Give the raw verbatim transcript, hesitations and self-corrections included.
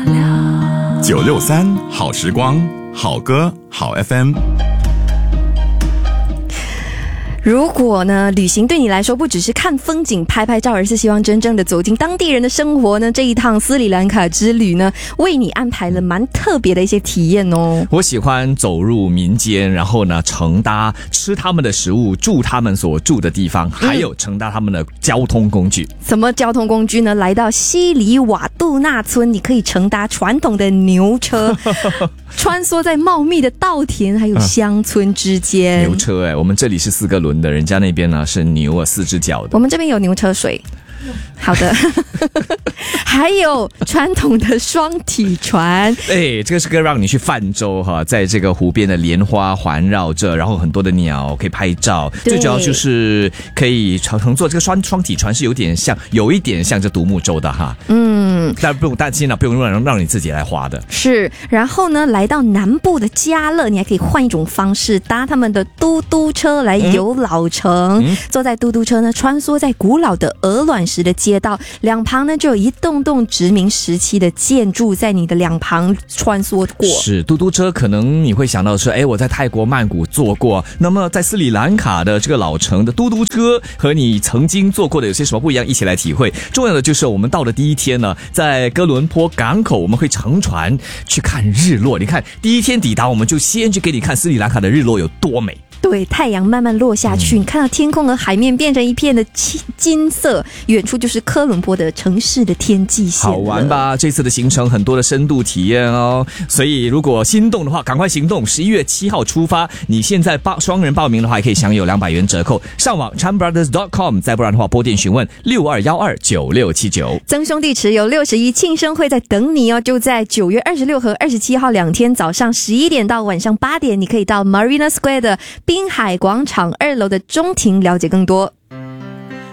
九六三好时光，好歌好 F M。 如果呢，旅行对你来说不只是看风景、拍拍照，而是希望真正的走进当地人的生活呢？这一趟斯里兰卡之旅呢，为你安排了蛮特别的一些体验哦。 我喜欢走入民间，然后呢，乘搭吃他们的食物，住他们所住的地方，还有乘搭他们的交通工具。 嗯、什么交通工具呢？来到西里瓦杜纳村，你可以乘搭传统的牛车，穿梭在茂密的稻田还有乡村之间。 牛车哎，我们这里是四个轮的，人家那边呢是牛啊，四只脚的。 我们这边有牛车水。好的。还有传统的双体船， 哎，这个是个让你去泛舟哈，在这个湖边的莲花环绕着，然后很多的鸟可以拍照，最主要就是可以乘乘坐这个双双体船，是有点像，有一点像这独木舟的哈。嗯，但不用担心了，不用让让你自己来划的。 是，然后呢，来到南部的嘉乐，你还可以换一种方式，搭他们的嘟嘟车来游老城。嗯、坐在嘟嘟车呢，穿梭在古老的鹅卵石的街道，两旁呢就有一栋栋殖民时期的建筑在你的两旁穿梭过。 是，嘟嘟车可能你会想到说，哎，我在泰国曼谷坐过，那么在斯里兰卡的这个老城的嘟嘟车和你曾经坐过的有些什么不一样，一起来体会。重要的就是我们到的第一天呢，在哥伦坡港口，我们会乘船去看日落。你看，第一天抵达，我们就先去给你看斯里兰卡的日落有多美。 对，太阳慢慢落下去，嗯、你看到天空和海面变成一片的金色，远处就是科伦坡的城市的天际线。 好玩吧？这次的行程很多的深度体验哦，所以如果心动的话，赶快行动！十一月七号出发，你现在报双人报名的话，也可以享有两百元折扣。上网 chan brothers dot com， 再不然的话拨电询问六二一二九六七九。 曾兄弟持有六十一庆生会在等你哦，就在九月二十六和二十七号两天早上十一点到晚上八点，你可以到 Marina Square 的滨海广场二楼的中庭了解更多。